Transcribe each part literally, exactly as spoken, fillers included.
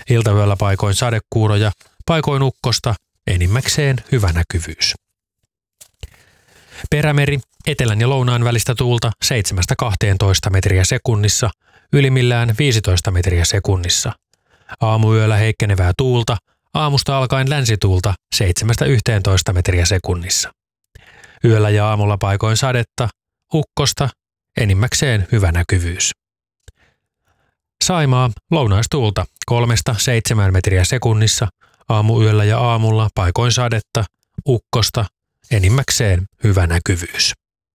Iltayöllä paikoin sadekuuroja, paikoin ukkosta, enimmäkseen hyvä näkyvyys. Perämeri, etelän ja lounaan välistä tuulta seitsemästä kahteentoista metriä sekunnissa, ylimmillään viisitoista metriä sekunnissa. Aamuyöllä heikkenevää tuulta, aamusta alkaen länsituulta seitsemästä yhteentoista metriä sekunnissa. Yöllä ja aamulla paikoin sadetta, ukkosta, enimmäkseen hyvä näkyvyys. Saimaa, lounaistuulta kolmesta seitsemään metriä sekunnissa, aamuyöllä ja aamulla paikoin sadetta, ukkosta, enimmäkseen hyvä näkyvyys.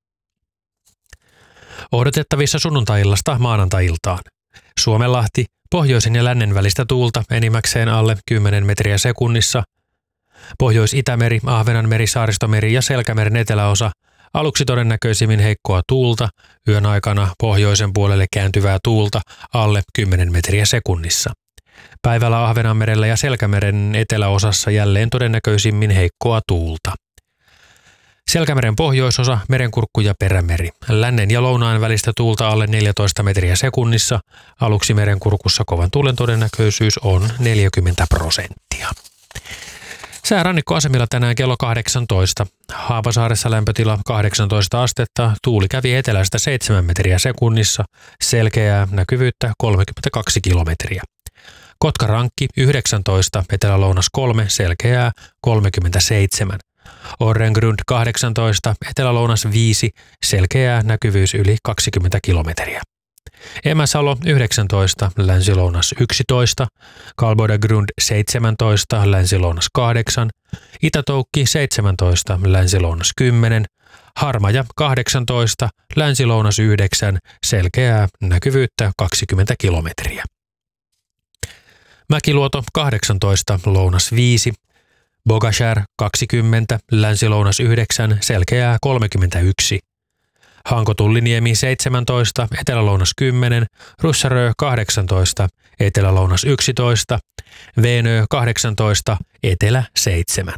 Odotettavissa sunnuntai-illasta maanantai-iltaan. Suomenlahti, pohjoisen ja lännen välistä tuulta enimmäkseen alle kymmenen metriä sekunnissa. Pohjois-Itämeri, Ahvenanmeri, Saaristomeri ja Selkämeren eteläosa, aluksi todennäköisimmin heikkoa tuulta, yön aikana pohjoisen puolelle kääntyvää tuulta alle kymmenen metriä sekunnissa. Päivällä Ahvenanmerellä ja Selkämeren eteläosassa jälleen todennäköisimmin heikkoa tuulta. Selkämeren pohjoisosa, Merenkurkku ja Perämeri. Lännen ja lounaan välistä tuulta alle neljätoista metriä sekunnissa. Aluksi Merenkurkussa kovan tuulen todennäköisyys on neljäkymmentä prosenttia. Säärannikkoasemilla tänään kello kahdeksantoista. Haapasaaressa lämpötila kahdeksantoista astetta, tuuli kävi etelästä seitsemän metriä sekunnissa, selkeää näkyvyyttä kolmekymmentäkaksi kilometriä. Kotkarankki yhdeksäntoista, etelä-lounas kolme, selkeää kolmekymmentäseitsemän. Orrengrund kahdeksantoista, etelä-lounas viisi, selkeää näkyvyys yli kaksikymmentä kilometriä. Emäsalo yhdeksäntoista, länsi-lounas yksitoista, Kalbodagrund seitsemäntoista, länsi-lounas kahdeksan, Itätoukki seitsemäntoista, länsi-lounas kymmenen, Harmaja kahdeksantoista, länsi-lounas yhdeksän, selkeää näkyvyyttä kaksikymmentä kilometriä. Mäkiluoto kahdeksantoista, lounas viisi, Bogashär kaksikymmentä, länsi-lounas yhdeksän, selkeää kolmekymmentäyksi. Hanko-Tulliniemi seitsemäntoista, etelä-lounas kymmenen, Russarö kahdeksantoista, etelä-lounas yksitoista, Veenö kahdeksantoista, etelä seitsemän.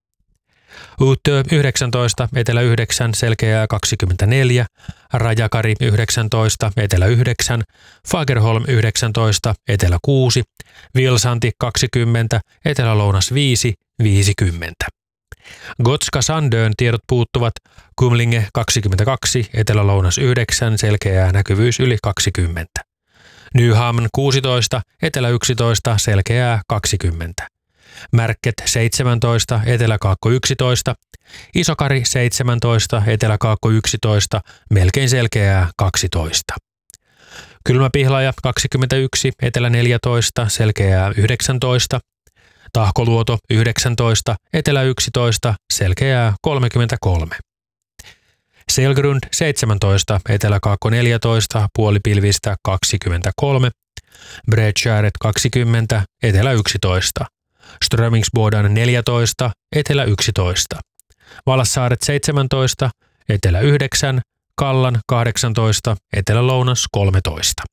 Uutö yhdeksäntoista, etelä yhdeksän, selkeää kaksikymmentäneljä, Rajakari yhdeksäntoista, etelä yhdeksän, Fagerholm yhdeksäntoista, etelä kuusi, Vilsanti kaksikymmentä, etelä-lounas viisi, viisikymmentä. Gotska-Sandön tiedot puuttuvat, Kumlinge kaksikymmentäkaksi, etelä-lounas yhdeksän, selkeää näkyvyys yli kaksikymmentä. Nyhamn kuusitoista, etelä yksitoista, selkeää kaksikymmentä. Märket seitsemäntoista, etelä-kaakko yksitoista, Isokari seitsemäntoista, etelä-kaakko yksitoista, melkein selkeää kaksitoista. Kylmäpihlaja kaksikymmentäyksi, etelä neljätoista, selkeää yhdeksäntoista. Tahkoluoto yhdeksäntoista, etelä yksitoista, selkeää kolmekymmentäkolme. Selgrund seitsemäntoista, etelä-kaakko neljätoista, puolipilvistä kaksikymmentäkolme. Bredskäret kaksikymmentä, etelä yksitoista. Strömingsbodan neljätoista, etelä yksitoista. Valassaaret seitsemäntoista, etelä yhdeksän, Kallan kahdeksantoista, etelä-lounas kolmetoista.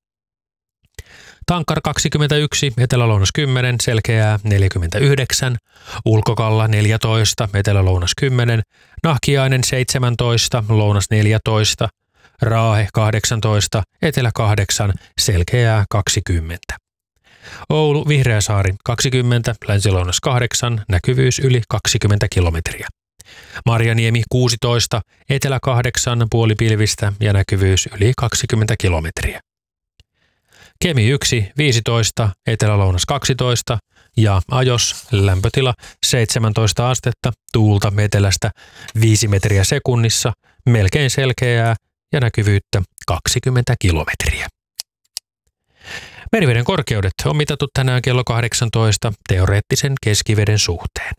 Tankar kaksikymmentäyksi, etelä-lounas kymmenen, selkeää neljäkymmentäyhdeksän, Ulkokalla neljätoista, etelä-lounas kymmenen, Nahkiainen seitsemäntoista, lounas neljätoista, Raahe kahdeksantoista, etelä kahdeksan, selkeää kaksikymmentä. Oulu Vihreäsaari kaksikymmentä, länsi-lounas kahdeksan, näkyvyys yli kaksikymmentä kilometriä. Marjaniemi kuusitoista, etelä kahdeksan, puolipilvistä ja näkyvyys yli kaksikymmentä kilometriä. Kemi yksi, viisitoista, etelä-lounas kaksitoista ja Ajos lämpötila seitsemäntoista astetta, tuulta etelästä viisi metriä sekunnissa, melkein selkeää ja näkyvyyttä kaksikymmentä kilometriä. Meriveden korkeudet on mitattu tänään kello kahdeksantoista teoreettisen keskiveden suhteen.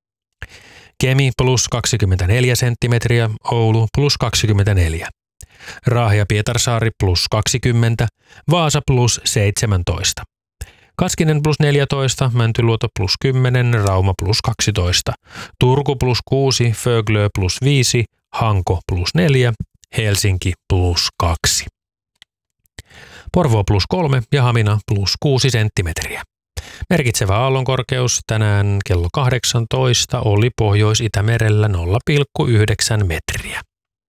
Kemi plus kaksikymmentäneljä senttimetriä, Oulu plus kaksikymmentäneljä. Raahe ja Pietarsaari plus kaksikymmentä, Vaasa plus seitsemäntoista. Kaskinen plus neljätoista, Mäntyluoto plus kymmenen, Rauma plus kaksitoista, Turku plus kuusi, Föglö plus viisi, Hanko plus neljä, Helsinki plus kaksi. Porvoo plus kolme ja Hamina plus kuusi senttimetriä. Merkitsevä aallonkorkeus tänään kello kahdeksantoista oli Pohjois-Itämerellä nolla pilkku yhdeksän metriä.